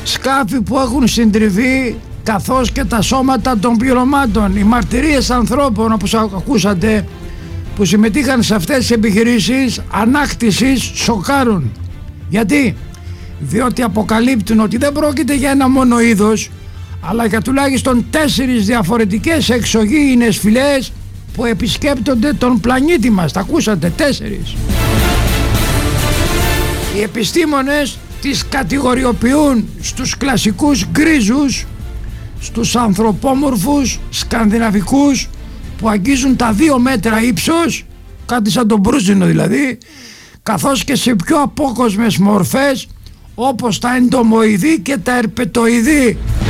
σκάφη που έχουν συντριβεί, καθώς και τα σώματα των πληρωμάτων. Οι μαρτυρίες ανθρώπων, όπως ακούσατε, που συμμετείχαν σε αυτές τις επιχειρήσεις ανάκτησης σοκάρουν. Γιατί? Διότι αποκαλύπτουν ότι δεν πρόκειται για ένα μόνο είδος, αλλά για τουλάχιστον 4 διαφορετικές εξωγήινες φυλές που επισκέπτονται τον πλανήτη μας. Τα ακούσατε, 4. Οι επιστήμονες τις κατηγοριοποιούν στους κλασικούς γκρίζους, στους ανθρωπόμορφους σκανδιναβικούς που αγγίζουν τα 2 μέτρα ύψος, κάτι σαν τον μπρούζινο δηλαδή, καθώς και σε πιο απόκοσμες μορφές όπως τα εντομοειδή και τα ερπετοειδή.